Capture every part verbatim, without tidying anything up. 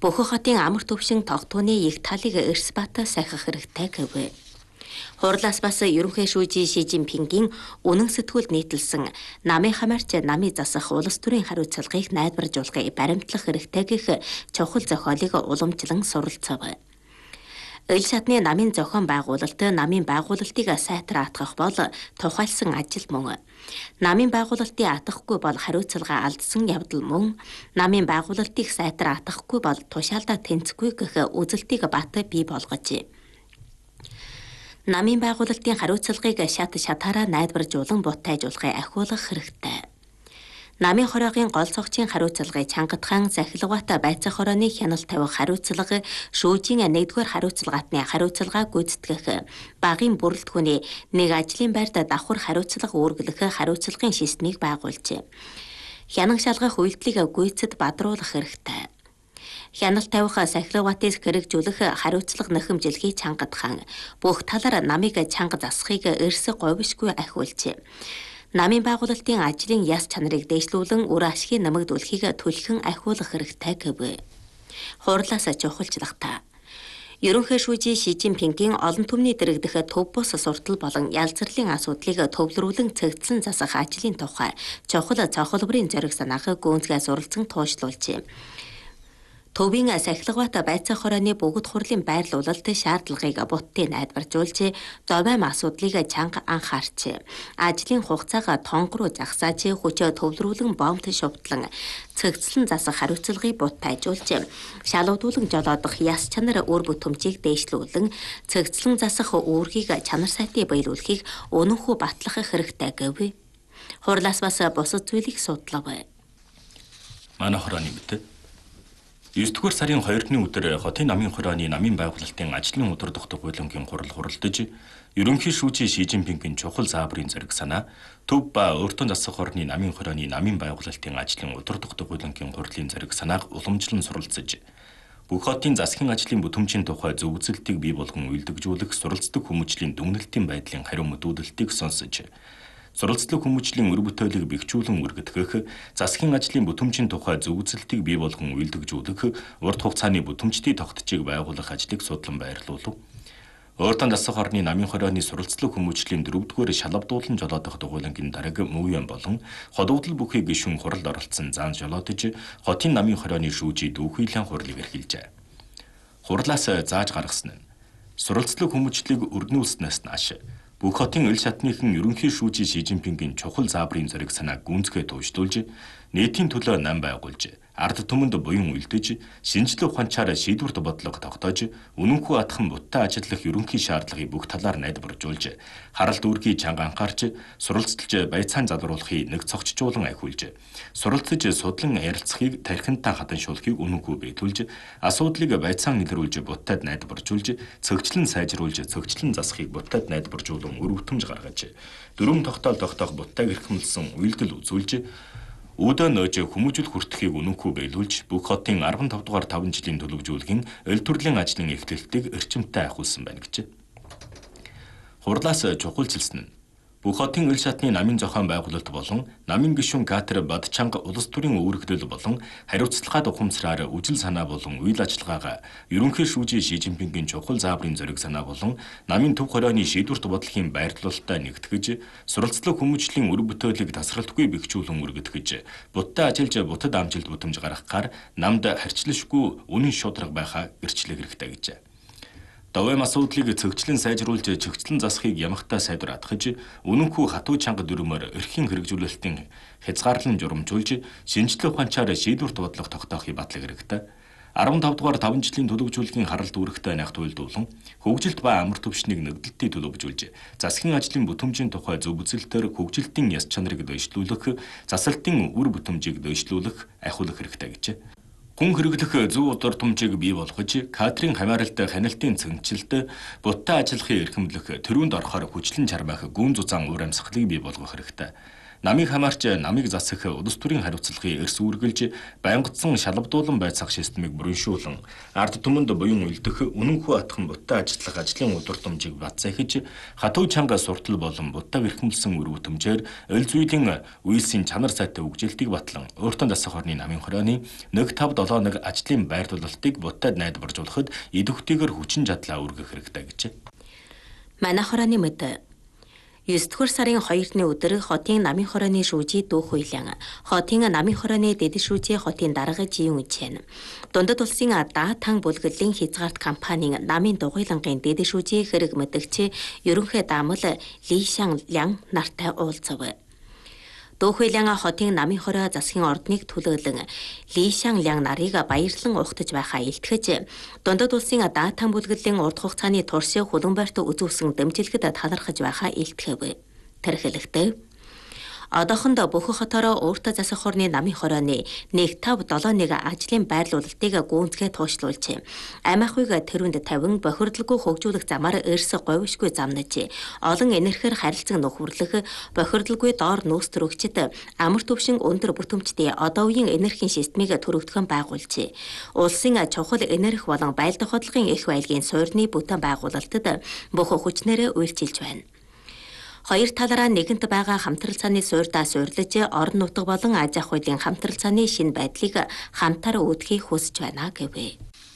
Бөхөн хотын амар төвшин тогтвооны их талыг эрс бата сахих хэрэгтэй гэв. Хурлаас бас ерөнхий шүүжийн Ши Жинпингийн үнэн сэтгүүлд нийтэлсэн намын хамаарч намын засах улс төрийн хариуцлагыг найдваржуулахыг баримтлах хэрэгтэй гэх чухал зохиолыг уламжлан суралцав. Ил шатны намын зохион байгуулалт намын байгуулалтыг сайтар атгах бол тухайлсан ажил мөн. Намын байгуулалтыг атгахгүй бол хариуцлага алдсан явдал мөн. Намын байгуулалтыг сайтар атгахгүй бол тушаалдаа тэнцэхгүй гэх үзэлтийг бат бий болгож. Намын байгуулалтын хариуцлагыг шат шатаараа найдваржуулан буттайжуулахыг ахиулах хэрэгтэй. Намын хороогийн гол цогцын хариуцлагыг чангадхан захилгаваатай байцаах хорооны хяналт тавих хариуцлага, шүүжийн нэгдүгээр хариуцлагаатны хариуцлагаа гүйцэтгэх, багийн бүрэлдэхүүний нэг ажлын байрт давхар хариуцлага үүргэлэх хариуцлагын системийг байгуулжээ. Хянан шалгах үйлдэлийг гүйцэд бадруулах хэрэгтэй. Хяналт тавих сахилгаваатыг хэрэгжүүлэх хариуцлага нөхөмжлөхийг чангадхан, бүх талаар намыг чанга засахыг эрс говьшгүй ахиулжээ. Намын байгуулалтын ажлын яс чанарыг дэвшлүүлэн үр ашгийг нэмэгдүүлэхийг түлхэн ахиулах хэрэгтэй гэв. Хурлаас чухалчлахтаа. Ерөнхий шүүжийн Ши Жинпингийн олон түмний дэрэгдэх төв бус суртал болон ялзарлын асуудлыг төвлөрүүлэн цэгцлэн засах ажлын тухай чухал цохолборын зориг санааг гүнзгий суралцсан туушлуулжээ. Төвийн сахилгаваатай байцаах хорооны бүгд хурлын байрлуулалт шаардлагыг буттын найдваржуулж, зовоом асуудлыг чанга анхаарч, ажлын хугацааг тонгороо загсааж, хүчээ төвлөрүүлэн бомт шувтлан, цэгцлэн засах хариуцлагыг буттайжуулж, шалгадуулан жолоодох яс чанар үр бүтэмжийг дээшлүүлэн, цэгцлэн засах үүргийг чанар сайтыг биелүүлэхийг үнэнхүү батлах хэрэгтэй гэв. Хурлаас бас бусад зүйлийг судлав. Манай хорооны мэт девдүгээр сарын хоёрны өдөр хотын намын хорооны намын байгуулалтын ажлын өдөр тогтох хуулингийн хурал хуралдаж, ерөнхий шүүжийн Ши Жинпингийн чухал зааврын зориг санаа, төв ба өөртөө засах орны намын хорооны намын байгуулалтын ажлын өдөр тогтох хуулингийн хурлын зориг санааг уламжлан суралцаж, бүх хотын засгийн ажлын бүтэмжийн тухай зөв үзэлтийг бий болгон үйлдвэрлэж, суралцдаг хүмүүжлийн дүгнэлтийн байдлын хариу мэдүүлэлтийг сонсож, суралцлаг хүмүүжлийн өр бүтээлийг бэхжүүлэн үргэлтгэх, засгийн ажлын бүтэмжийн тухай зөв үзэлтийг бий болгон үйлдвэрлэх, урт хугацааны бүтэмжтэй тогтцыг байгуулах ажлыг судлан байрлуулав. Өөртөө засах орны намын хорооны суралцлаг хүмүүжлийн дөрөвдүгээр шалгадуулан жолоодох дугуйлангийн дарга Мөвьен болон ходогдол бүхий гишүүн хуралд оролцсон зан жолоодож, хотын намын хорооны шүүжийн дүүхийлэн хурлыг эрхэлжээ. Хурлаас зааж гаргасан нь суралцлаг хүмүүжлийг өрнүүлснээс нааш бүх хотын ил шатныхан ерөнхий шүүжийн Ши Жинпингийн чухал зааврын зориг санааг гүнзгий төвшлүүлж, нийтийн төлөө нам байгуулж, ард түмэнд буян үйлдэж, шинжлэх ухаанчаар шийдвэрт бодлого тогтоож, үнэнхүү атхан буттай ажиллах ерөнхий шаардлагыг бүх талаар найдваржуулж, харалт үүргийг чанга анхаарч, суралцж байцаан залруулахыг нэг цогцжуулан ахиулж, суралцж судлан ярилцахыг тархинтаа хатаншуулахыг үнэнхүү биелүүлж, асуудлыг байцаан илрүүлж буттайд найдваржуулж, цогцлон сайжруулж, цогцлон засахыг буттайд найдваржуулан үр бүтэмж гаргаж, дөрвөн тогтоол тогтоох буттайг эрхэмлсэн үйлдэл үзүүлж, үүдөө нөөж хүмүүжил хүртэхийг үнэнхүү биелүүлж, бүх хотын арван тавд дугаар таван жилийн төлөвжүүлгийн ил төрлийн ажлын эхлэлтийг эрчимтэй ахиулсан байна гэж. Хурлаас чухалчилсан нь бүх хотын ил шатны намын зохион байгуулалт болон намын гишүүн Катер Бадчанга улс төрийн үүрэгдэл болон хариуцлагад ухамсараар үжил санаа болон үйл ажиллагаагаа ерөнхий шүүжийн Ши Жинпингийн чухал зааврын зориг санаа болон намын төв хорооны шийдвэрт бодлогын байрлуулалтаа нэгтгэж, суралцлаг хүмүүжлийн үр бүтээлийг тасралтгүй бэхжүүлэн үргэлтгэж, буттай ажиллаж бутад амжилт бүтэмж гаргахаар намд харьцлашгүй үнэн шударга байхаа гэрчлэх хэрэгтэй гэжээ. Довоом асуудлыг цогцлон сайжруулж, чөгцлөн засахыг ямагтаа сайдваргаж, үнэнхүү хатуу чанга дүрмээр эрхийн хэрэгжүүлэлтийн хязгаарлан журамжуулж, шинжлэх ухаанчаар шийдвэрт бодлого тогтоохыг батлах хэрэгтэй. арван тавд дугаар таван жилийн төлөвжүүлгийн харалт үүрэгтэй нягт үйлдүүлэн, хөгжилт ба амар төвшнийг нэгдэлтийг төлөвжүүлж, засгийн ажлын бүтэмжийн тухай зөв үзэлтээр хөгжилтийн яс чанарыг дэвшлүүлэх, засалтын үр бүтэмжийг дэвшлүүлэх, ахиулах хэрэгтэй гэжээ. Хүн хэрэглэх зөв удирдамжийг бий болгож, кадрын хамааралд хяналтын цэнгэлт, буттай ажиллахыг эрхэмлэх, төрөнд орохоор хүчлэн чармаах гүн зузаан уур амьсгалыг бий болгох хэрэгтэй. намыг хамаарч намыг засах улс төрийн хариуцлагыг эрс үргэлж байнгутсан шалбадуулан байцаах системийг бүрэншүүлэн ард түмэнд буян үлдэх үнэнхүү атхан бутаа ажиллах ажлын удирдамжийг бацаахиж хатуу чанга суртал болон бутаа эрхэмлсэн үр бүтэмжээр эл зүйлийн үйлсийн чанар сайтай үгжилтийг батлан өөртөө засах орны намын хорооны нэг тав долоо нэг ажлын байрлуулалтыг бутаад найдваржуулахад идэвхтэйгээр хүчин чадлаа өргөх хэрэгтэй гэжээ. Манай хорооны мэд есдүгээр сарын хоёрны өдөр хотын намын хорооны шүүжий дүүх хуйлан хотын намын хорооны дэд шүүжий хотын дарга жиюн чэн дундад улсын даатан бүлгэлийн хязгаарт компанийн намын дугуйлангийн дэд шүүжий хэрэг мэдгч ерөнхий даамал Лишан Лян нартай уулзав. Дүүхүйлэн хотын намын хороо засгийн ордныг төлөөлөн Лишан Лян нарыг баярлан ухтаж байхаа илтгэж дундад улсын даатан бүлгэлийн урт хугацааны туршид хөлбөмбөрт үзүүлсэн дэмжлэгт талархаж байхаа илтгэв. Тэрхэлэхдээ одоохондоо бүх хотоороо өөртөө засах орны намын хорооны нэг тав долоо нэг ажлын байрлуулалтыг гүнзгий туушлуулж амиахыг тэрүүнд тавин бохирдлгүй хөгжүүлэх замаар эрс говьшгүй замнаж олон энергээр харилцан нөхөрлөх бохирдлгүй доор нүүс төрөгчд амар төвшин өндөр бүтэмжтэй одоо үеийн энергийн системийг төрөгдөхөн байгуулж улсын чухал энерги болон байлдах бодлогын их байлгийн суурьны бүтээн байгуулалтад бүх хүчнээрээ үйлчилж байна. Хоёр талаараа нэгэнт байгаа хамтрал цааны суурьдаа суйрлаж орон нутаг болон аж ахуй хуулийн хамтрал цааны шинэ байдлыг хамтар үүдхийг хүсэж байна гэвэ.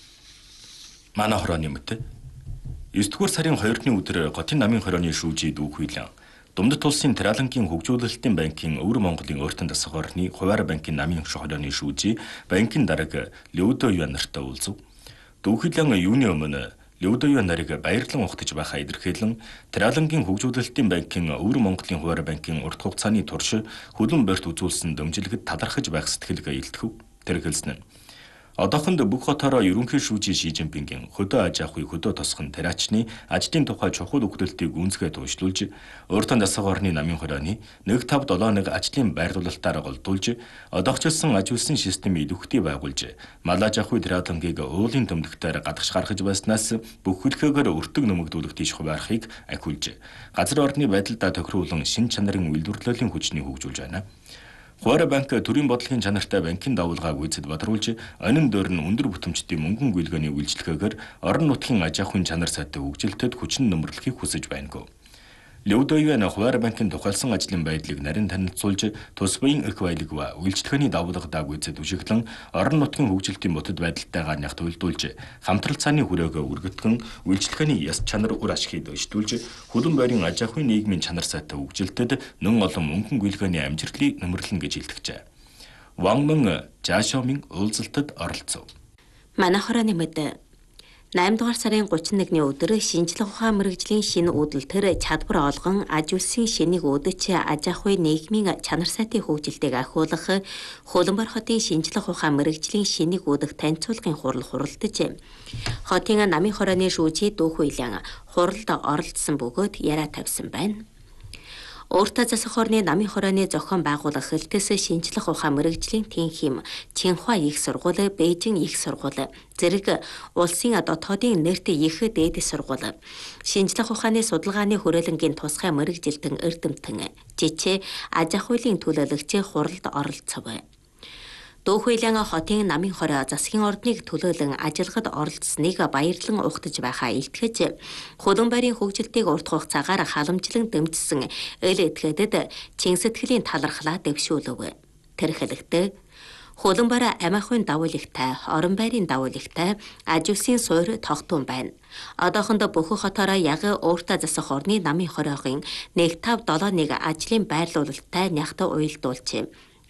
Манай хорооны мэт есдүгээр сарын хоёрны өдөр Готын намын хорооны шүүжий дүүх хуйлан Думдат улсын Тэралангийн хөгжүүлэлтийн банкын Өвөр Монголын өөртөө засах орны Хуваар банкын намын хорооны шүүжий банкын дарга Лёдо Юан нартай уулзав. Дүүх хуйлан юуны өмнө Лёдо Юан нарыг баярлан ухтаж байхаа илэрхийлэн Тэралангийн хөгжүүлэлтийн банкын Өвөр Монголын Хуваар банкын урт хугацааны турш хөлбөмбөрт үзүүлсэн дэмжлэгт талархаж байх сэтгэлгээ илтгэв. Тэр хэлсэн нь одоохонд бүх хотоороо ерөнхий шүүжий Ши Жинпингийн хөдөө аж ахуй хөдөө тосгон тариачны ажлын тухай чухал өгдөлтийг гүнзгий туушлуулж өөртөө засах орны намын хорооны нэг тав долоо нэг ажлын байрлуулалтаар голдуулж одоохчлсон ажилсан систем идэвхтэй байгуулж мал аж ахуй Тэралангийг уулын төмдөгтөөр гадагш гаргаж байснаас бүх хөлхөөгөр өртөг нэмэгдүүлэх тийш хуваархыг ахиулж газар орны байдалдаа тохируулан шин чанарын үйлдвэрлэлийн хүчний хөгжүүлж байна. Хуваар банк төрийн бодлогын чанартай банкын давуулгааг үйцэд бадруулж онин дөр нь өндөр бүтэмжтэй мөнгөн гүйлгээний үйлчлэгээр орон нутгийн аж ахуйн чанар сайтай хөгжилтэд хүчин нөмрлөхийг хүсэж байна гоо. Лёдо Юан Хуваар банкын тухайлсан ажлын байдлыг нарийн танилцуулж тус буян их баялаг ба үйлчлэгээний давуулгааг үйцэд үжиглэн орон нутгийн хөгжилтийн ботод байдалтайгаар нягт уйлдуулж хамтрал цааны хүрээгөө үргэтгэн үйлчлэгээний яс чанар үр ашгийг дэвшүүлж хөлөн байрын аж ахуйн нийгмийн чанар сайтай хөгжилтэд нэн олон мөнгөн гүйлгээний амжилтыг нөмрлөн гэж илтгэжээ. Ван Мэн Жашомын уулзалтад оролцов. Манай хорооны мэд наймд дугаар сарын гуравны өдөр шинжлэх ухаан мэрэгжлийн шинэ үүдэл төр чадвар олгон аж үйлсийн шинийг үүдэж аж ахуй нийгмийн чанар сайтын хөгжилтийг ахиулах Хөлбөмбөр хотын шинжлэх ухаан мэрэгжлийн шинийг үүдэх танилцуулгын хурал хуралдаж хотын намын хорооны шүүжий дүүх хуйлан хуралд оролцсон бөгөөд яриа тавьсан байна. Өөртөө засах орны намын хорооны зохион байгуулах хэлтээс шинжлэх ухаан мэрэгжлийн тэнхим Чинхуа их сургууль, Бээжин их сургууль, зэрэг улсын дотоодын нэрт их дээд сургууль, шинжлэх ухааны судалгааны хүрээлэнгийн тусгай мэрэгжилтэн эрдэмтэн, жижиг аж ахуйн төлөөлөгч хуралд оролцов. Дүүх хуйлан хотын намын хороо засгийн ордныг төлөөлөн ажилгад оролцсныг баярлан ухтаж байхаа илтгэж хөлбөмбөрийн хөгжилтийг урт хугацаагаар халамжлан дэмжсэн эл этгээдэд чин сэтгэлийн талархлаа дэвшүүлв. Тэрхэлэгтээ хөлбөмбөр амиахуйн давуулагтай, орон байрын давуулагтай аж үйлсийн суурь тогтун байна. Одоохондоо бүх хотоороо яг өөртөө засах орны намын хороогийн нэг тав долоо нэг ажлын байрлуулалттай нягт уйлдуулж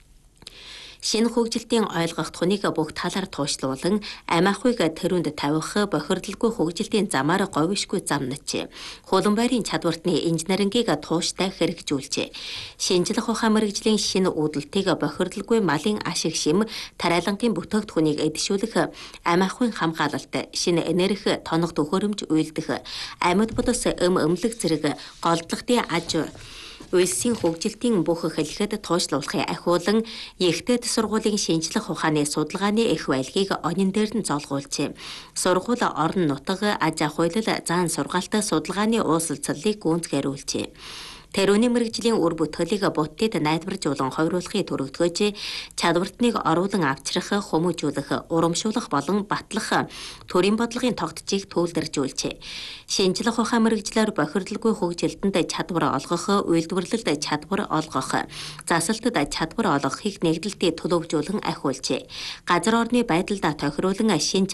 шинэ хөгжилтийн ойлгох туныг бүх талаар туушлуулан амиахуйг тэрүүнд тавих бохирдлгүй хөгжилтийн замаар говьшгүй замнаж хөлбөмбөрийн чадвартны инженерингийг тууштай хэрэгжүүлж шинжлэх ухаан мэрэгжлийн шинэ үүдэлтийг бохирдлгүй малын ашиг шим Тэралангийн бүтээгдэхүүнийг эдшүүлэх амиахуйн хамгаалалт шинэ энерги тоног төхөөрөмж үйлдэх амьд бодос эм өмлөг зэрэг голдлогын аж үйлсийн хөгжилтийн бүх хэлхэд туушлуулахыг ахиулан Егтэд сургуулийн шинжлэх ухааны судалгааны их байлгийг онин дээр нь золгуулж сургууль орон нутаг аж ахуйлал заан сургаалт судалгааны уулзалтыг гүнзгийрүүлж Тэрүүний мэрэгжлийн үр бүтээлийг буддид найдваржуулан хойруулахыг төрөгдгөөж чадвартныг оруулан авчрах, хүмүүжүүлэх, урамшуулах болон батлах төрийн бодлогын тогтцыг түүлдэржүүлжээ. Шинжлэх ухаан мэрэгжлэр бохирдолгүй хөгжилтөнд чадвар олгох, үйлдвэрлэлд чадвар олгох, засалтад чадвар олгохыг нэгдэлтийн төлөвлөжүүлэн ахиулжээ. Газар орны байдалд тохируулан шинж